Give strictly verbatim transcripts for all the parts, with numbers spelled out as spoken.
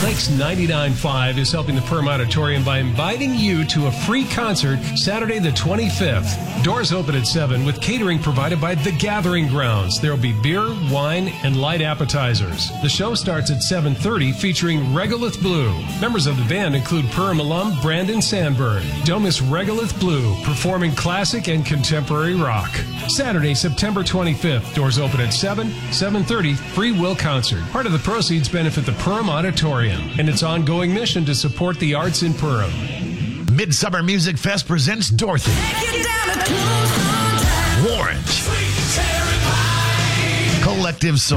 Lakes ninety-nine point five is helping the Perm Auditorium by inviting you to a free concert Saturday the twenty-fifth. Doors open at seven with catering provided by The Gathering Grounds. There will be beer, wine, and light appetizers. The show starts at seven thirty featuring Regolith Blue. Members of the band include Perm alum Brandon Sandberg. Don't miss Regolith Blue performing classic and contemporary rock. Saturday, September twenty-fifth. Doors open at seven, seven thirty, free will concert. Part of the proceeds benefit the Perm Auditorium and its ongoing mission to support the arts in Perm. Midsummer Music Fest presents Dorothy, Warrant, Collective Soul,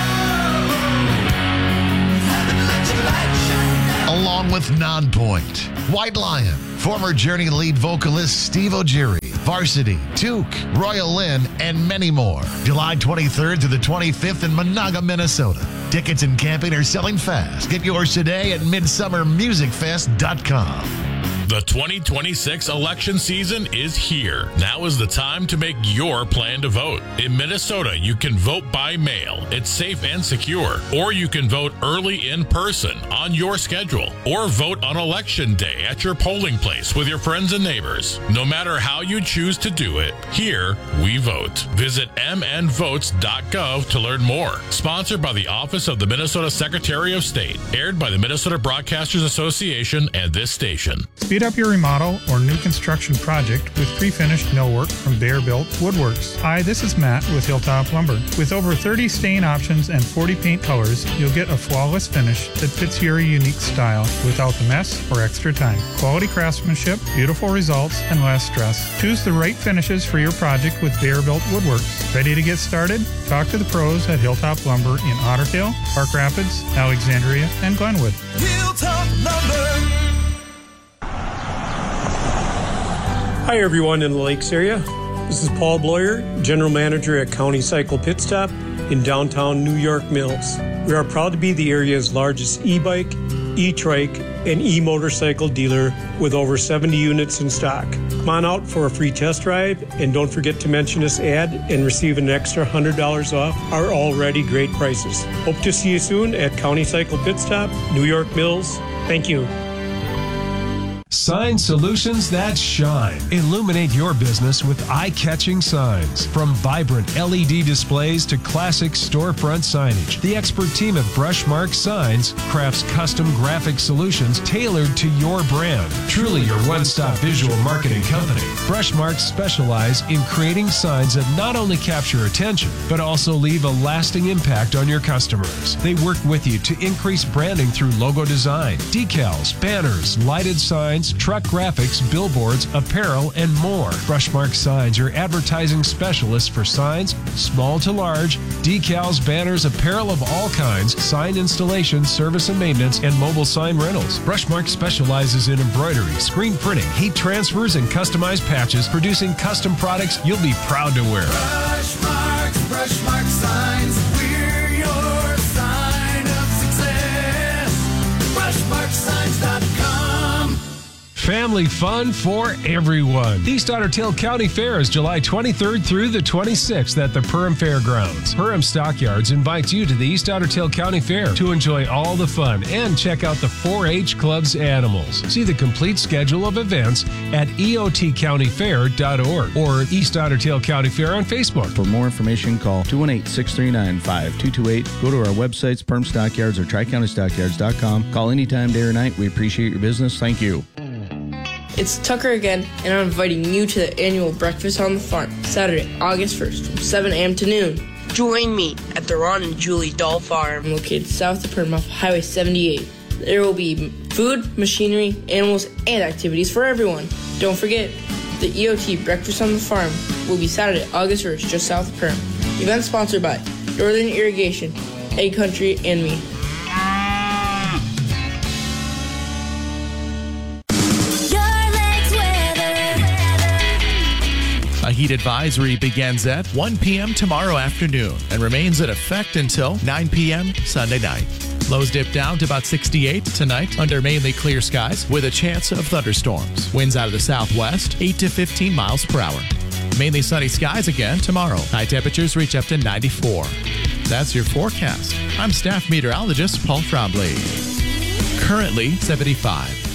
along with Nonpoint, White Lion, former Journey lead vocalist Steve O'Geary, Varsity, Took, Royal Lynn, and many more. July twenty-third to the twenty-fifth in Monaga, Minnesota. Tickets and camping are selling fast. Get yours today at midsummer music fest dot com. The twenty twenty-six election season is here. Now is the time to make your plan to vote. In Minnesota, you can vote by mail. It's safe and secure. Or you can vote early in person on your schedule. Or vote on election day at your polling place with your friends and neighbors. No matter how you choose to do it, here we vote. Visit m n votes dot gov to learn more. Sponsored by the Office of the Minnesota Secretary of State. Aired by the Minnesota Broadcasters Association and this station. Speed up your remodel or new construction project with pre-finished millwork from Bear Built Woodworks. Hi, this is Matt with Hilltop Lumber. With over thirty stain options and forty paint colors, you'll get a flawless finish that fits your unique style without the mess or extra time. Quality craftsmanship, beautiful results, and less stress. Choose the right finishes for your project with Bear Built Woodworks. Ready to get started? Talk to the pros at Hilltop Lumber in Otter Tail, Park Rapids, Alexandria, and Glenwood. Hilltop Lumber. Hi everyone in the Lakes area. This is Paul Bloyer, General Manager at County Cycle Pit Stop in downtown New York Mills. We are proud to be the area's largest e-bike, e-trike, and e-motorcycle dealer with over seventy units in stock. Come on out for a free test drive and don't forget to mention this ad and receive an extra one hundred dollars off our already great prices. Hope to see you soon at County Cycle Pit Stop, New York Mills. Thank you. Sign solutions that shine. Illuminate your business with eye-catching signs. From vibrant L E D displays to classic storefront signage, the expert team at Brushmark Signs crafts custom graphic solutions tailored to your brand. Truly your one-stop visual marketing company. Brushmarks specialize in creating signs that not only capture attention, but also leave a lasting impact on your customers. They work with you to increase branding through logo design, decals, banners, lighted signs, truck graphics, billboards, apparel, and more. Brushmark Signs are advertising specialists for signs, small to large, decals, banners, apparel of all kinds, sign installation, service and maintenance, and mobile sign rentals. Brushmark specializes in embroidery, screen printing, heat transfers, and customized patches, producing custom products you'll be proud to wear. Brushmark, Brushmark Signs, we're your sign of success. brushmark signs dot com. Family fun for everyone. The East Otter Tail County Fair is July twenty-third through the twenty-sixth at the Perham Fairgrounds. Perham Stockyards invites you to the East Otter Tail County Fair to enjoy all the fun and check out the four H Club's animals. See the complete schedule of events at e o t county fair dot org or East Otter Tail County Fair on Facebook. For more information, call two one eight, six three nine, five two two eight. Go to our websites, Perham Stockyards or tri county stockyards dot com. Call anytime, day or night. We appreciate your business. Thank you. It's Tucker again, and I'm inviting you to the annual Breakfast on the Farm, Saturday, August first, from seven a.m. to noon. Join me at the Ron and Julie Doll Farm, located south of Perham off Highway seventy-eight. There will be food, machinery, animals, and activities for everyone. Don't forget, the E O T Breakfast on the Farm will be Saturday, August first, just south of Perham. Event sponsored by Northern Irrigation, Egg Country, and me. A heat advisory begins at one p.m. tomorrow afternoon and remains in effect until nine p.m. Sunday night. Lows dip down to about sixty-eight tonight under mainly clear skies with a chance of thunderstorms. Winds out of the southwest, eight to fifteen miles per hour. Mainly sunny skies again tomorrow. High temperatures reach up to ninety-four. That's your forecast. I'm staff meteorologist Paul Trombley. currently seventy-five.